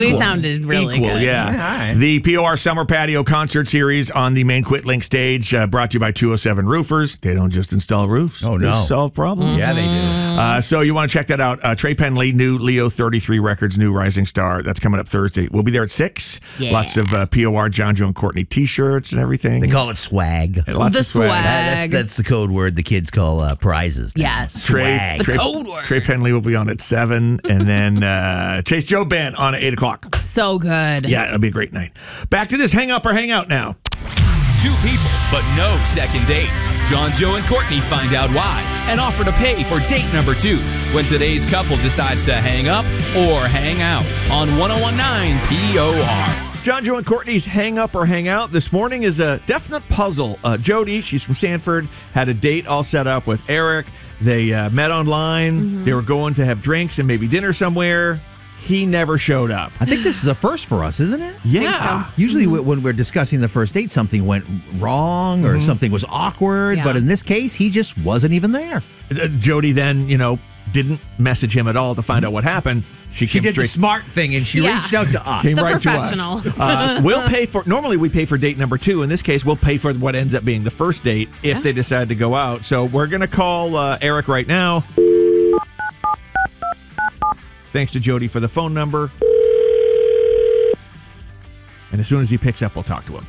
We sounded really good. Yeah. All right. The POR Summer Patio Concert Series on the main QuitLink stage, brought to you by 207 Roofers. They don't just install roofs. Oh, They no. solve problems. Yeah, they do. So you want to check that out. Trey Penley, new Leo 33 Records, new Rising Star. That's coming up Thursday. We'll be there at 6. Yeah. Lots of POR, John, Joe, and Courtney t-shirts and everything. They call it swag. And lots The of swag. swag. That's the code word the kids call prizes. now. Yes. Swag. The code word. Trey Penley will be on at 7. And then Chase Joe Band on at 8 o'clock. So good. Yeah, it'll be a great night. Back to this hang up or hang out now. Two people, but no second date. John, Joe, and Courtney find out why and offer to pay for date number 2 when today's couple decides to hang up or hang out on 101.9 POR. John, Joe, and Courtney's hang up or hang out this morning is a definite puzzle. Jody, she's from Sanford, had a date all set up with Eric. They met online. They were going to have drinks and maybe dinner somewhere. He never showed up. I think this is a first for us, isn't it? Yeah. Usually when we're discussing the first date, something went wrong or something was awkward. Yeah. But in this case, he just wasn't even there. Jody then, didn't message him at all to find out what happened. She She came did the straight. smart thing and she Yeah. reached out to us. Came The right to professionals. us. We'll pay for. Normally, we pay for date number 2. In this case, we'll pay for what ends up being the first date if they decide to go out. So we're gonna call Eric right now. Thanks to Jody for the phone number. And as soon as he picks up, we'll talk to him.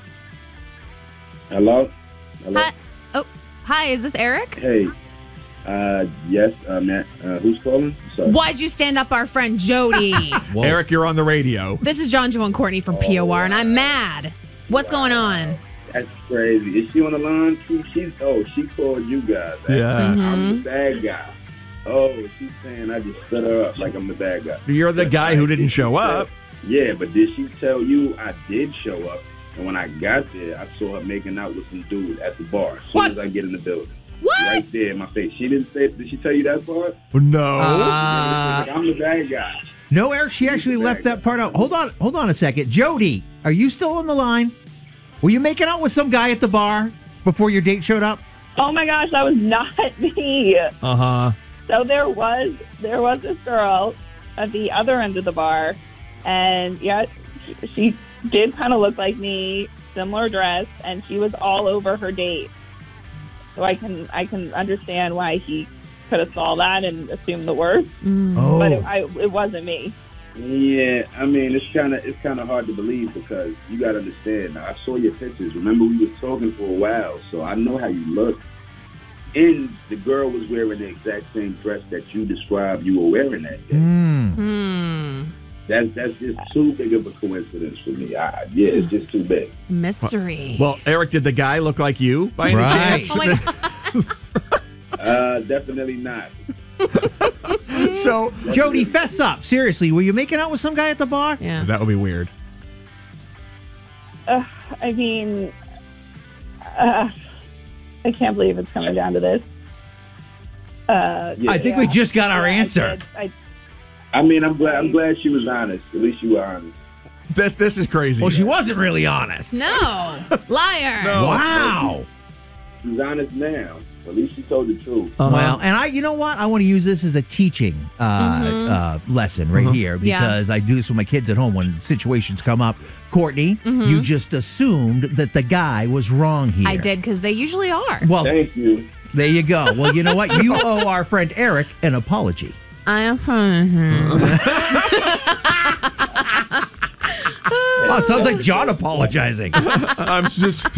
Hello? Hi. Oh, hi. Is this Eric? Hey. Yes, Matt. Who's calling? Sorry. Why'd you stand up our friend Jody? Whoa. Eric, you're on the radio. This is John, Joe, and Courtney from POR, and I'm mad. What's going on? That's crazy. Is she on the line? She called you guys. Yeah. I'm the bad guy. Oh, she's saying I just set her up like I'm the bad guy. You're the guy who didn't show up. Yeah, but did she tell you I did show up? And when I got there, I saw her making out with some dude at the bar as soon as I get in the building. What? Right there in my face. She didn't say. Did she tell you that part? No. Like, I'm the bad guy. No, Eric, she actually left that part out. Hold on a second. Jody, are you still on the line? Were you making out with some guy at the bar before your date showed up? Oh my gosh, that was not me. Uh-huh. So there was this girl at the other end of the bar, and yeah, she did kind of look like me, similar dress, and she was all over her date. So I can understand why he could have saw that and assumed the worst, Oh. but it wasn't me. Yeah, I mean it's kind of hard to believe because you got to understand. Now, I saw your pictures. Remember, we was talking for a while, so I know how you look. And the girl was wearing the exact same dress that you described you were wearing that day. That's just too big of a coincidence for me. It's just too big. Mystery. Well, Eric, did the guy look like you by any Right. chance? Oh my God. Definitely not. So Jody, fess up. Seriously, were you making out with some guy at the bar? Yeah. that would be weird. I mean, I can't believe it's coming down to this. I think we just got our answer. I mean, I'm glad she was honest. At least you were honest. This is crazy. Well, she wasn't really honest. No. Liar. Wow. She's honest now. At least she told the truth. Well, and you know what? I want to use this as a teaching lesson right here because I do this with my kids at home when situations come up. Courtney, you just assumed that the guy was wrong here. I did, because they usually are. Well, Thank you. there you go. Well, you know what? You owe our friend Eric an apology. I am. Oh, it sounds like John apologizing. I'm just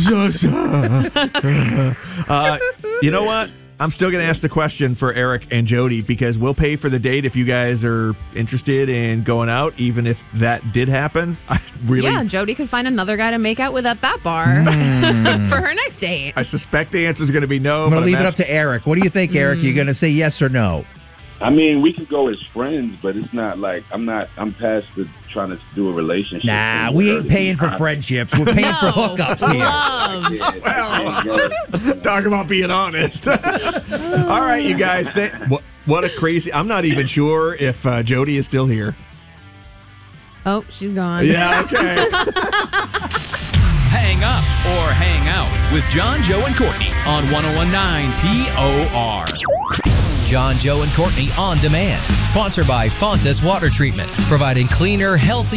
you know what? I'm still going to ask the question for Eric and Jody because we'll pay for the date if you guys are interested in going out, even if that did happen. I really, Yeah, Jody could find another guy to make out with at that bar for her next date. I suspect the answer is going to be no. I'm going but to leave it up to Eric. What do you think, Eric? You going to say yes or no? I mean, we could go as friends, but it's not like I'm past the trying to do a relationship. Nah, thing we with ain't her. paying for friendships. We're paying for hookups here. Love. Well, talk about being honest. All right, you guys. What a crazy. I'm not even sure if Jody is still here. Oh, she's gone. Yeah, okay. Hang up or hang out with John, Joe, and Courtney on 101.9 POR. John, Joe, and Courtney On Demand. Sponsored by Fontas Water Treatment, providing cleaner, healthy